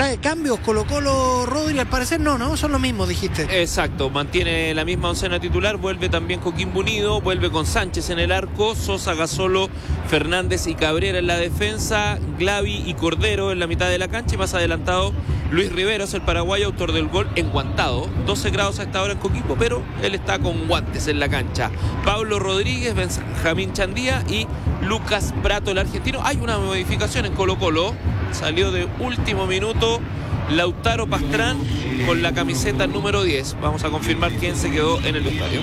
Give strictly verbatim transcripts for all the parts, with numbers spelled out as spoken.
¿Trae cambios Colo-Colo, Rodri? Al parecer no, ¿no? Son los mismos, dijiste. Exacto, mantiene la misma oncena titular, vuelve también Coquimbo Unido, vuelve con Sánchez en el arco, Sosa, Gasolo, Fernández y Cabrera en la defensa, Glavi y Cordero en la mitad de la cancha, y más adelantado Luis Riveros, el paraguayo, autor del gol, enguantado. doce grados a esta hora en Coquimbo, pero él está con guantes en la cancha. Pablo Rodríguez, Benjamín Chandía y Lucas Prato, el argentino. Hay una modificación en Colo-Colo, salió de último minuto Lautaro Pastrán con la camiseta número diez. Vamos a confirmar quién se quedó en el vestuario.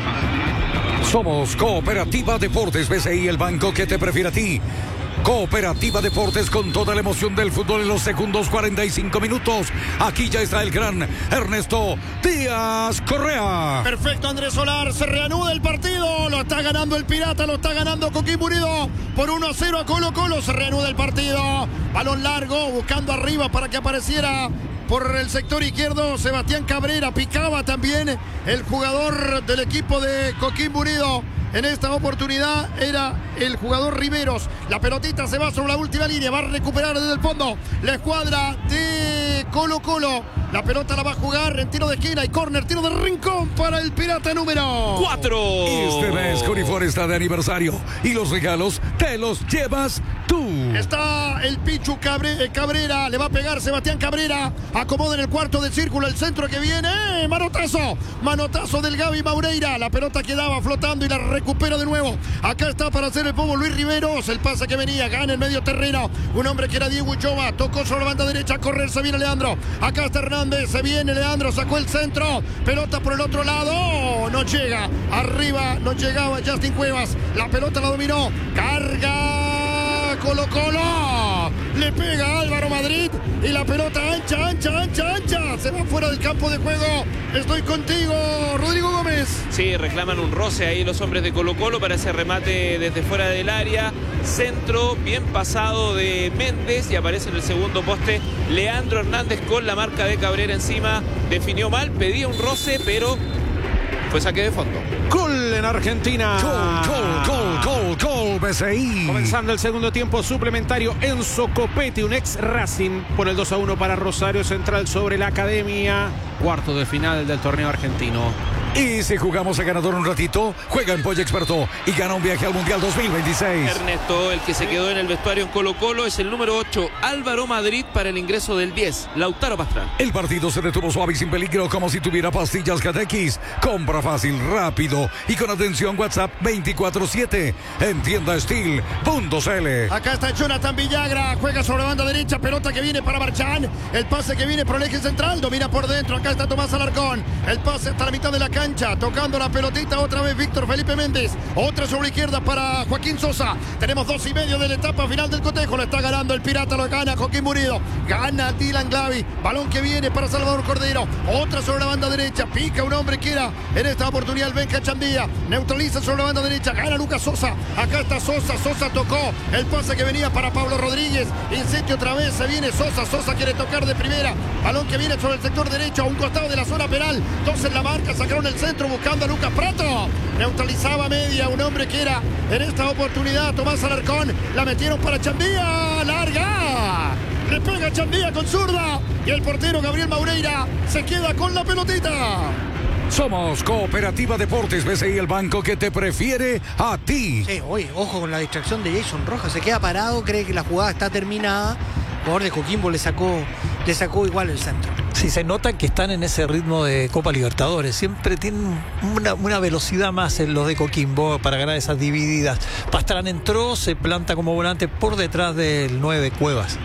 Somos Cooperativa Deportes B C I, el banco que te prefiere a ti. Cooperativa Deportes, con toda la emoción del fútbol en los segundos cuarenta y cinco minutos. Aquí ya está el gran Ernesto Díaz Correa. Perfecto, Andrés Solar, se reanuda el partido, lo está ganando el Pirata, lo está ganando Coquimbo Unido por uno a cero a Colo-Colo, se reanuda el partido. Balón largo, buscando arriba para que apareciera por el sector izquierdo Sebastián Cabrera, picaba también el jugador del equipo de Coquimbo Unido. En esta oportunidad era el jugador Riveros. La pelotita se va sobre la última línea, va a recuperar desde el fondo la escuadra de Colo-Colo. La pelota la va a jugar en tiro de esquina y córner, tiro de rincón para el Pirata número cuatro. Este mes Corifor está de aniversario y los regalos te los llevas tú. Está el Pichu Cabre, Cabrera, le va a pegar Sebastián Cabrera, acomoda en el cuarto del círculo, el centro que viene, ¡eh! manotazo, manotazo del Gaby Maureira, la pelota quedaba flotando y la recupera de nuevo. Acá está para hacer el pomo Luis Riveros, el pase que venía, gana el medio terreno, un hombre que era Diego Uchoa, tocó sobre la banda derecha, a correr, se viene Leandro, acá está Hernández, se viene Leandro, sacó el centro, pelota por el otro lado, no llega, arriba no llegaba Justin Cuevas, la pelota la dominó, carga Colo-Colo, le pega Álvaro Madrid y la pelota ancha, ancha, ancha, ancha, se va fuera del campo de juego. Estoy contigo, Rodrigo Gómez. Sí, reclaman un roce ahí los hombres de Colo-Colo para ese remate desde fuera del área. Centro bien pasado de Méndez y aparece en el segundo poste Leandro Hernández con la marca de Cabrera encima. Definió mal, pedía un roce, pero fue saque de fondo. Gol en Argentina. Gol, gol, gol, gol, gol, B C I. Comenzando el segundo tiempo suplementario, Enzo Copetti, un ex Racing, pone el dos a uno para Rosario Central sobre la Academia. Cuarto de final del torneo argentino. Y si jugamos a ganador un ratito, juega en Polla Experto y gana un viaje al Mundial dos mil veintiséis. Ernesto, el que se quedó en el vestuario en Colo-Colo, es el número ocho, Álvaro Madrid, para el ingreso del diez, Lautaro Pastrán. El partido se detuvo suave y sin peligro, como si tuviera pastillas Catequis. Compra fácil, rápido y con atención WhatsApp veinticuatro siete en tienda steel punto c l. Acá está Jonathan Villagra, juega sobre la banda derecha, pelota que viene para Marchán, el pase que viene por el eje central, domina por dentro, acá está Tomás Alarcón, el pase hasta la mitad de la cancha, tocando la pelotita otra vez Víctor Felipe Méndez, otra sobre la izquierda para Joaquín Sosa. Tenemos dos y medio de la etapa final del cotejo, lo está ganando el Pirata, lo gana Joaquín Murido, gana Dylan Glavi, balón que viene para Salvador Cordero, otra sobre la banda derecha, pica un hombre que era en esta oportunidad el Benja Chandía, neutraliza sobre la banda derecha, gana Lucas Sosa, acá está Sosa, Sosa tocó el pase que venía para Pablo Rodríguez, insiste otra vez, se viene Sosa, Sosa quiere tocar de primera, balón que viene sobre el sector derecho, a un costado de la zona penal, dos en la marca, sacaron el centro buscando a Lucas Prato, neutralizaba media, un hombre que era en esta oportunidad Tomás Alarcón, la metieron para Chandía, larga, le pega Chandía con zurda y el portero Gabriel Maureira se queda con la pelotita. Somos Cooperativa Deportes B C I, el banco que te prefiere a ti. Sí, oye, ojo con la distracción de Jason Rojas, se queda parado, cree que la jugada está terminada. El jugador de Coquimbo le sacó, le sacó igual el centro. Sí, se nota que están en ese ritmo de Copa Libertadores. Siempre tienen una, una velocidad más en los de Coquimbo para ganar esas divididas. Pastrán entró, se planta como volante por detrás del nueve Cuevas.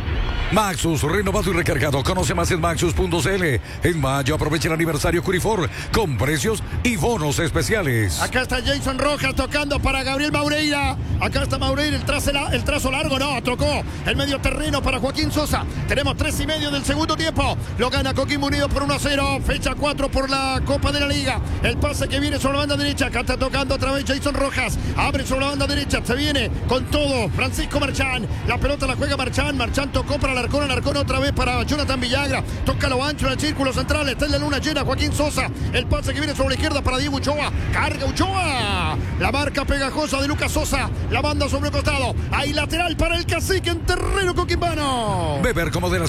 Maxus, renovado y recargado. Conoce más en maxus punto c l. En mayo aprovecha el aniversario Curifor con precios y bonos especiales. Acá está Jason Rojas tocando para Gabriel Maureira. Acá está Maureira, el trazo, el trazo largo, no, tocó el medio terreno para Joaquín Sosa. Tenemos tres y medio del segundo tiempo. Lo gana Coquimbo Unido por uno a cero. Fecha cuatro por la Copa de la Liga. El pase que viene sobre la banda derecha. Acá está tocando otra vez Jason Rojas. Abre sobre la banda derecha. Se viene con todo Francisco Marchán. La pelota la juega Marchán. Marchán tocó para la Alarcón, Alarcón otra vez para Jonathan Villagra, toca lo ancho en el círculo central, está en la luna llena Joaquín Sosa, el pase que viene sobre la izquierda para Diego Uchoa, carga Uchoa, la marca pegajosa de Lucas Sosa, la banda sobre el costado, hay lateral para el Cacique en terreno coquimbano. Beber como de la